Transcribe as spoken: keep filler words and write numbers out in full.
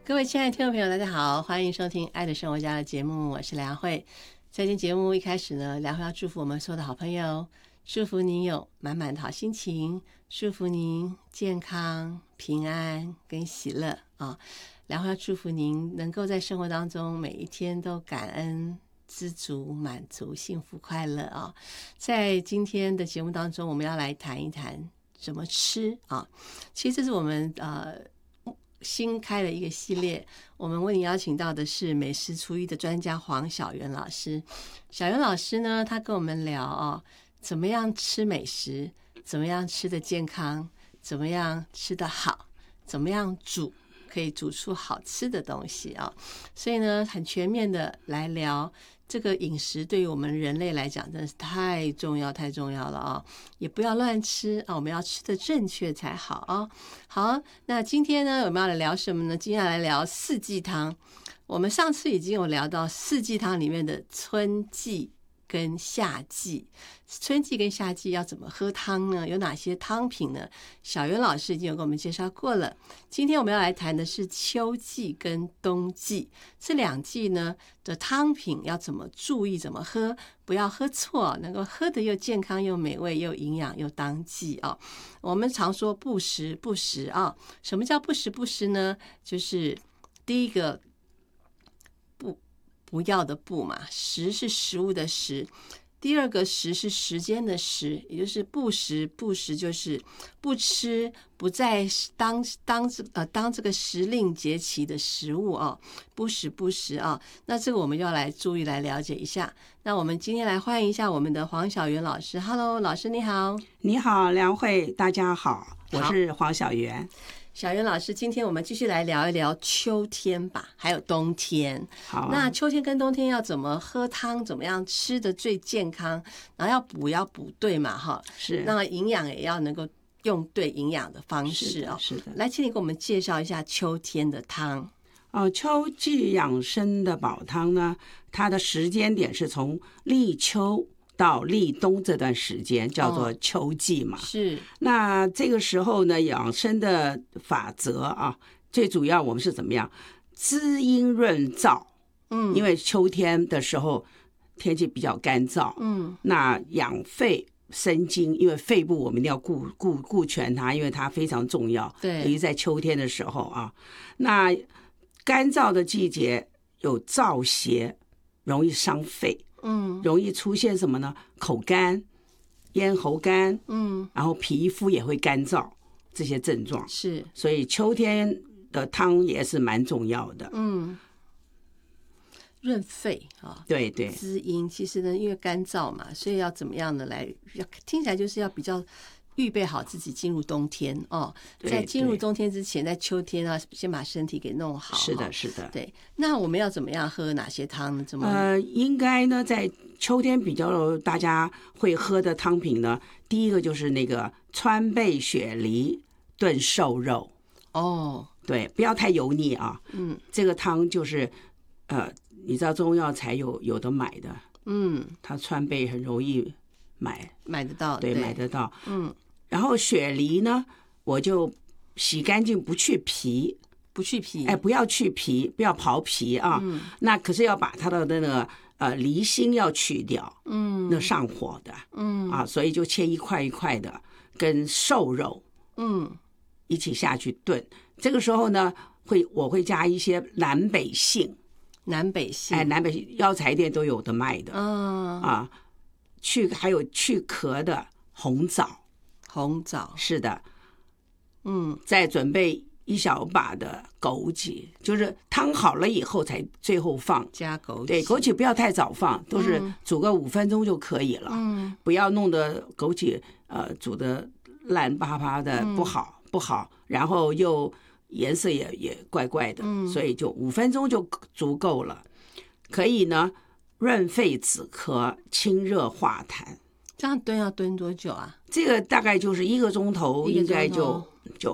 各位亲爱的听众朋友，大家好，欢迎收听《爱的生活家》的节目，我是梁慧。在今天节目一开始呢，梁慧要祝福我们所有的好朋友，祝福您有满满的好心情，祝福您健康、平安跟喜乐啊！梁慧要祝福您能够在生活当中每一天都感恩、知足、满足、幸福、快乐啊！在今天的节目当中，我们要来谈一谈怎么吃啊。其实这是我们呃新开了一个系列，我们为您邀请到的是美食厨艺的专家黄小媛老师。小媛老师呢，他跟我们聊哦，怎么样吃美食，怎么样吃的健康，怎么样吃的好，怎么样煮可以煮出好吃的东西啊、哦。所以呢，很全面的来聊这个饮食对于我们人类来讲真的是太重要太重要了啊、哦！也不要乱吃啊，我们要吃的正确才好啊、哦。好，那今天呢，我们要来聊什么呢？今天要来聊四季汤。我们上次已经有聊到四季汤里面的春季跟夏季，春季跟夏季要怎么喝汤呢？有哪些汤品呢？小袁老师已经有给我们介绍过了。今天我们要来谈的是秋季跟冬季这两季呢的汤品要怎么注意，怎么喝，不要喝错，能够喝的又健康又美味又营养又当季啊。我们常说不时不食啊，什么叫不时不食呢？就是第一个不不要的不嘛，食是食物的食。第二个食是时间的时，也就是不食，不食就是不吃，不在当当呃当这个时令节气的食物啊，不食不食啊。那这个我们要来注意来了解一下。那我们今天来欢迎一下我们的黄小媛老师。Hello， 老师你好。 你好，梁慧，大家好，我是黄小媛。 小袁老师，今天我们继续来聊一聊秋天吧，还有冬天。 好、啊， 那秋天跟冬天要怎么喝汤，怎么样吃的最健康，然后要补要补对嘛，哈， 是， 那营养也要能够用对营养的方式哦。 是的，是的。 来，请你给我们介绍一下秋天的汤。 哦，秋季养生的煲汤呢，它的时间点是从立秋到立冬这段时间叫做秋季嘛、哦、 是。 那这个时候呢，养生的法则啊，最主要我们是怎么样滋阴润燥。嗯，因为秋天的时候天气比较干燥，嗯，那养肺生津，因为肺部我们一定要顾顾顾全它，因为它非常重要。 对， 尤其在秋天的时候啊，那干燥的季节有燥邪，容易伤肺。嗯，容易出现什么呢？口干、咽喉干，嗯，然后皮肤也会干燥，这些症状是。 所以秋天的汤也是蛮重要的。嗯， 润肺啊， 对对， 滋阴。其实呢，因为干燥嘛，所以要怎么样的来，听起来就是要比较预备好自己进入冬天哦，在进入冬天之前，在秋天啊，先把身体给弄好。 是的，是的。 对，那我们要怎么样喝哪些汤呢？怎么？ 呃，应该呢，在秋天比较大家会喝的汤品呢，第一个就是那个川贝雪梨炖瘦肉。哦，对，不要太油腻啊。嗯，这个汤就是呃，你知道中药材有有的买的。嗯，它川贝很容易买买得到， 对，对买得到。嗯。然后雪梨呢，我就洗干净，不去皮， 不去皮， 哎，不要去皮，不要刨皮啊。嗯、那可是要把它的那个呃梨心要去掉，嗯，那上火的，嗯啊，所以就切一块一块的，跟瘦肉，嗯，一起下去炖。这个时候呢，会我会加一些南北杏， 南北杏， 哎，南北杏药材店都有的卖的，嗯啊，去还有去壳的红枣。 红枣是的，嗯，再准备一小把的枸杞，就是汤好了以后才最后放加枸杞。 对，枸杞不要太早放，都是煮个五分钟就可以了。嗯，不要弄得枸杞呃煮的烂巴巴的，不好、嗯、不好，然后又颜色也也怪怪的，嗯，所以就五分钟就足够了。可以呢，润肺止咳，清热化痰。 这样炖要炖多久啊？ 这个大概就是一个钟头，应该就就